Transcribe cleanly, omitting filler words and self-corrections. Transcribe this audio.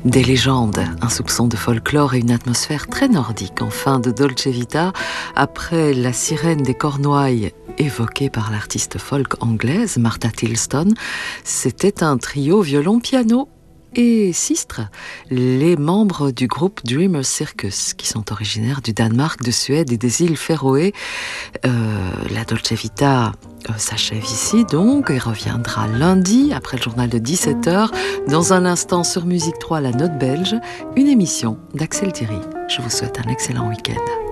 Des légendes, un soupçon de folklore et une atmosphère très nordique en fin de Dolce Vita, après la sirène des Cornouailles évoquée par l'artiste folk anglaise Martha Tilston. C'était un trio violon-piano et sistre, les membres du groupe Dreamers Circus, qui sont originaires du Danemark, de Suède et des îles Féroé. La Dolce Vita s'achève ici donc et reviendra lundi après le journal de 17h. Dans un instant sur Musique 3, la note belge, une émission d'Axel Thierry. Je vous souhaite un excellent week-end.